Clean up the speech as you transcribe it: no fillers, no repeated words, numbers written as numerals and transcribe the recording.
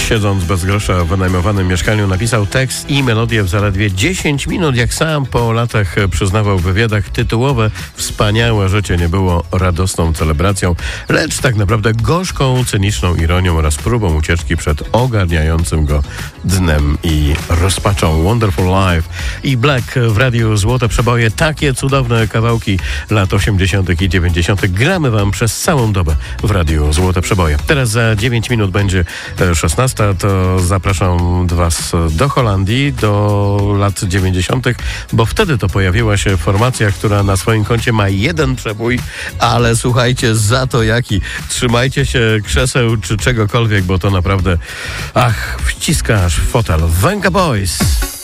siedząc bez grosza w wynajmowanym mieszkaniu, napisał tekst i melodię w zaledwie 10 minut. Jak sam po latach przyznawał w wywiadach, tytułowe Wspaniałe życie nie było radosną celebracją, lecz tak naprawdę gorzką, cyniczną ironią oraz próbą ucieczki przed ogarniającym go dnem i rozpaczą. Wonderful Life i Black w radiu Złote Przeboje. Takie cudowne kawałki lat 80. i 90. gramy wam przez całą dobę w radiu Złote Przeboje. Teraz za 9 minut będzie 16, to zapraszam was do Holandii, do lat 90., bo wtedy to pojawiła się formacja, która na swoim koncie ma 1 przebój, ale słuchajcie, za to jaki. Trzymajcie się krzeseł czy czegokolwiek, bo to naprawdę, wciska aż w fotel. Venga Boys!